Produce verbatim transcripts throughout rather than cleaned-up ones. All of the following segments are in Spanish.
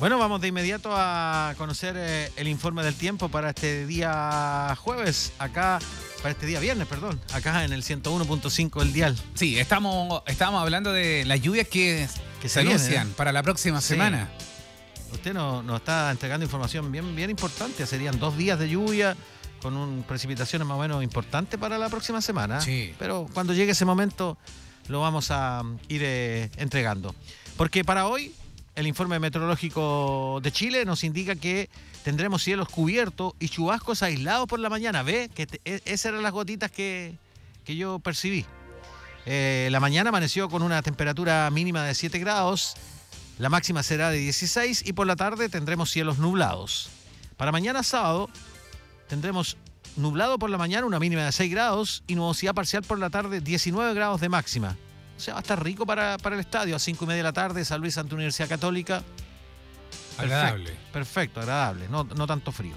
Bueno, vamos de inmediato a conocer eh, el informe del tiempo para este día jueves, acá, para este día viernes, perdón, acá en el ciento uno punto cinco del dial. Sí, estamos, estamos hablando de las lluvias que, Que se se vienen, anuncian ¿eh? para la próxima Sí. semana. Usted nos, nos está entregando información bien, bien importante, serían dos días de lluvia con un precipitaciones más o menos importantes para la próxima semana. Sí. Pero cuando llegue ese momento lo vamos a ir eh, entregando. Porque para hoy el informe meteorológico de Chile nos indica que tendremos cielos cubiertos y chubascos aislados por la mañana. ¿Ve? Que te, e, esas eran las gotitas que, que yo percibí. Eh, la mañana amaneció con una temperatura mínima de siete grados, la máxima será de dieciséis y por la tarde tendremos cielos nublados. Para mañana sábado tendremos nublado por la mañana, una mínima de seis grados y nubosidad parcial por la tarde, diecinueve grados de máxima. O sea, va a estar rico para, para el estadio a cinco y media de la tarde, San Luis ante Universidad Católica. Agradable. Perfecto, perfecto, agradable, no, no tanto frío.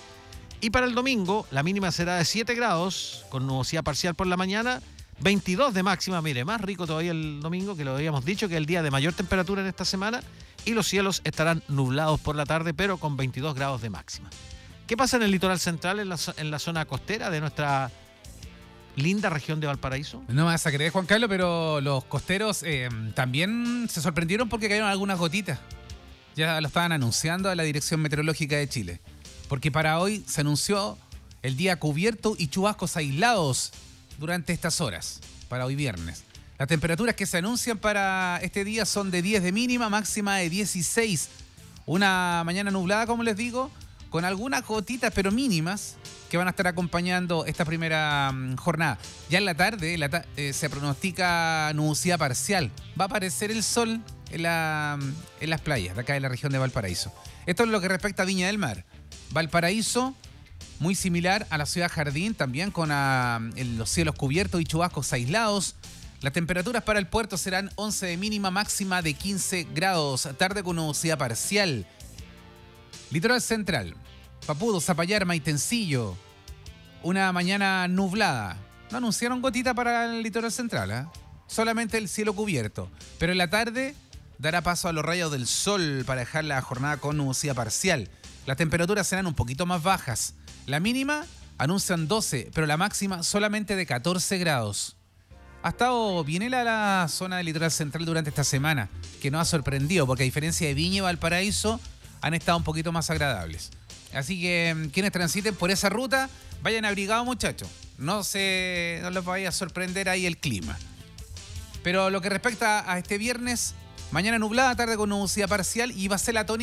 Y para el domingo, la mínima será de siete grados, con nubosidad parcial por la mañana, veintidós de máxima, mire, más rico todavía el domingo, que lo habíamos dicho, que es el día de mayor temperatura en esta semana, y los cielos estarán nublados por la tarde, pero con veintidós grados de máxima. ¿Qué pasa en el litoral central, en la, en la zona costera de nuestra linda región de Valparaíso? No me vas a creer, Juan Carlos, pero los costeros eh, también se sorprendieron porque cayeron algunas gotitas. Ya lo estaban anunciando a la Dirección Meteorológica de Chile. Porque para hoy se anunció el día cubierto y chubascos aislados durante estas horas, para hoy viernes. Las temperaturas que se anuncian para este día son de diez de mínima, máxima de dieciséis. Una mañana nublada, como les digo, con algunas gotitas, pero mínimas, que van a estar acompañando esta primera um, jornada. Ya en la tarde la ta eh, se pronostica nubosidad parcial. Va a aparecer el sol en, la, en las playas de acá de la región de Valparaíso. Esto es lo que respecta a Viña del Mar. Valparaíso, muy similar a la ciudad Jardín, también con uh, el, los cielos cubiertos y chubascos aislados. Las temperaturas para el puerto serán once de mínima, máxima de quince grados. Tarde con nubosidad parcial. Litoral central, Papudo, Zapallar, Maitencillo, una mañana nublada. No anunciaron gotita para el litoral central, ¿eh? Solamente el cielo cubierto. Pero en la tarde dará paso a los rayos del sol para dejar la jornada con nubosidad parcial. Las temperaturas serán un poquito más bajas. La mínima anuncian doce, pero la máxima solamente de catorce grados. Ha estado bien helada la zona del litoral central durante esta semana, que nos ha sorprendido, porque a diferencia de Viña y Valparaíso, han estado un poquito más agradables. Así que quienes transiten por esa ruta, vayan abrigados, muchachos. No se, no les vaya a sorprender ahí el clima. Pero lo que respecta a este viernes, mañana nublada, tarde con nubosidad parcial y va a ser la tónica.